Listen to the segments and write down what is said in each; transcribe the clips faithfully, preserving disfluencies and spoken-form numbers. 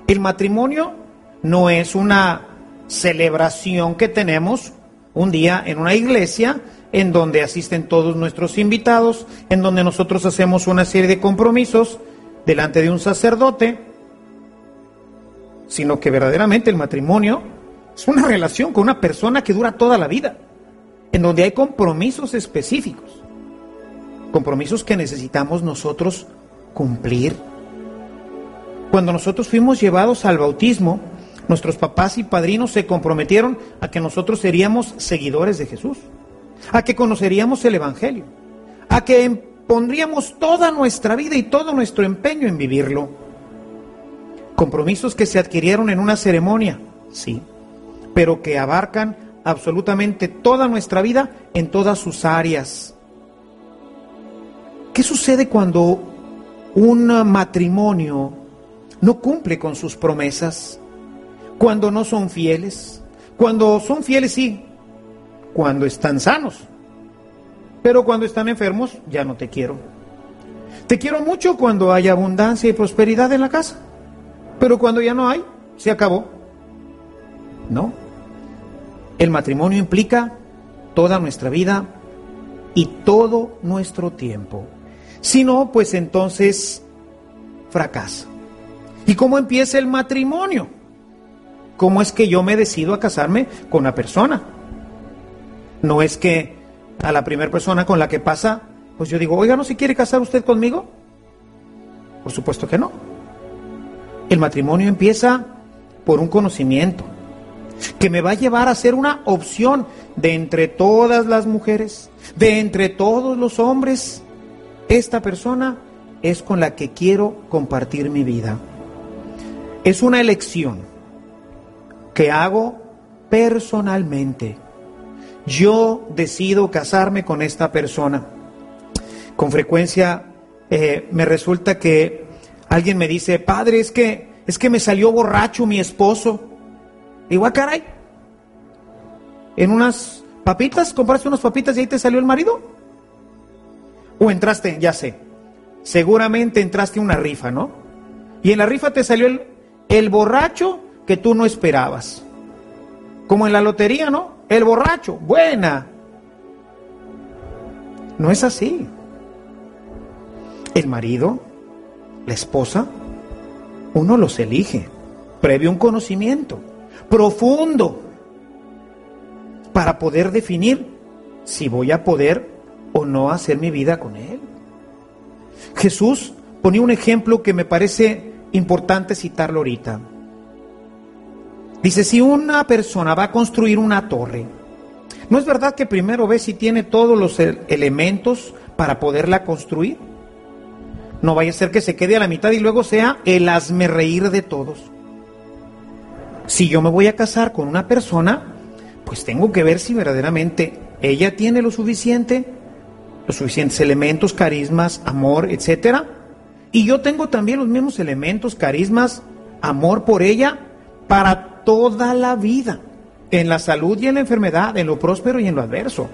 El matrimonio no es una celebración que tenemos un día en una iglesia en donde asisten todos nuestros invitados, en donde nosotros hacemos una serie de compromisos delante de un sacerdote, sino que verdaderamente el matrimonio es una relación con una persona que dura toda la vida, en donde hay compromisos específicos, compromisos que necesitamos nosotros cumplir. Cuando nosotros fuimos llevados al bautismo, nuestros papás y padrinos se comprometieron a que nosotros seríamos seguidores de Jesús, a que conoceríamos el Evangelio, a que pondríamos toda nuestra vida y todo nuestro empeño en vivirlo. Compromisos que se adquirieron en una ceremonia, sí, pero que abarcan absolutamente toda nuestra vida en todas sus áreas. ¿Qué sucede cuando un matrimonio no cumple con sus promesas? Cuando no son fieles. Cuando son fieles, sí, cuando están sanos, pero cuando están enfermos, ya no te quiero. Te quiero mucho cuando hay abundancia y prosperidad en la casa, pero cuando ya no hay, se acabó. No. El matrimonio implica toda nuestra vida y todo nuestro tiempo. Si no, pues entonces fracasa. ¿Y cómo empieza el matrimonio? ¿Cómo es que yo me decido a casarme con una persona? No es que a la primera persona con la que pasa, pues yo digo, oiga, ¿no se quiere casar usted conmigo? Por supuesto que no. El matrimonio empieza por un conocimiento que me va a llevar a ser una opción de entre todas las mujeres, de entre todos los hombres. Esta persona es con la que quiero compartir mi vida. Es una elección que hago personalmente. Yo decido casarme con esta persona. Con frecuencia eh, me resulta que alguien me dice, padre, es que, es que me salió borracho mi esposo. Digo, ah, caray, ¿en unas papitas? ¿Compraste unas papitas y ahí te salió el marido? ¿O entraste? Ya sé, seguramente entraste a una rifa, ¿no? Y en la rifa te salió el, el borracho que tú no esperabas. Como en la lotería, ¿no? El borracho, buena. No es así. El marido, la esposa, uno los elige previo a un conocimiento profundo para poder definir si voy a poder o no hacer mi vida con él. Jesús ponía un ejemplo que me parece importante citarlo ahorita. Dice, si una persona va a construir una torre, ¿no es verdad que primero ve si tiene todos los elementos para poderla construir? No vaya a ser que se quede a la mitad y luego sea el hazmerreír de todos. Si yo me voy a casar con una persona, pues tengo que ver si verdaderamente ella tiene lo suficiente, los suficientes elementos, carismas, amor, etcétera. Y yo tengo también los mismos elementos, carismas, amor por ella para toda la vida, en la salud y en la enfermedad, en lo próspero y en lo adverso.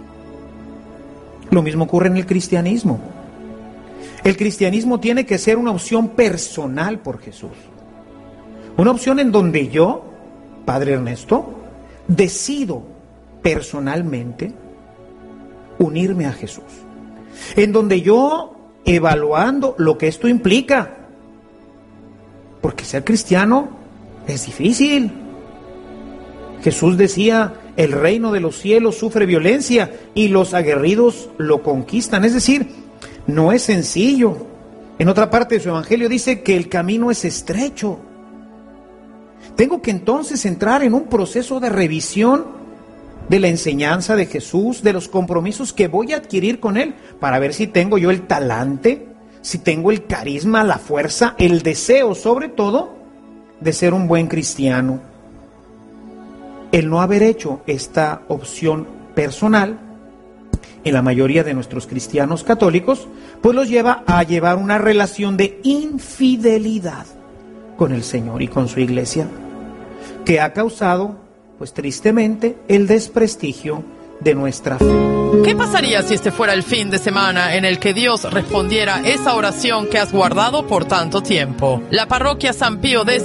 Lo mismo ocurre en el cristianismo. El cristianismo tiene que ser una opción personal por Jesús. Una opción en donde yo, Padre Ernesto, decido personalmente unirme a Jesús. En donde yo, evaluando lo que esto implica, porque ser cristiano es difícil. Jesús decía, el reino de los cielos sufre violencia y los aguerridos lo conquistan. Es decir, no es sencillo. En otra parte de su evangelio dice que el camino es estrecho. Tengo que entonces entrar en un proceso de revisión de la enseñanza de Jesús, de los compromisos que voy a adquirir con Él, para ver si tengo yo el talante, si tengo el carisma, la fuerza, el deseo, sobre todo, de ser un buen cristiano. El no haber hecho esta opción personal en la mayoría de nuestros cristianos católicos, pues los lleva a llevar una relación de infidelidad con el Señor y con su iglesia, que ha causado, pues tristemente, el desprestigio de nuestra fe. ¿Qué pasaría si este fuera el fin de semana en el que Dios respondiera esa oración que has guardado por tanto tiempo? La parroquia San Pío X